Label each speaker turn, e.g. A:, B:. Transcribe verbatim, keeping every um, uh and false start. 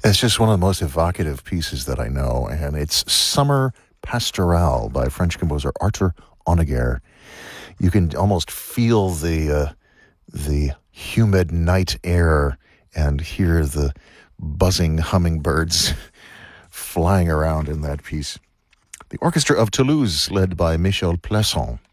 A: It's just one of the most evocative pieces that I know, and it's Summer Pastorale by French composer Arthur Honegger. You can almost feel the uh, the humid night air and hear the buzzing hummingbirds flying around in that piece. The Orchestra of Toulouse, led by Michel Plasson.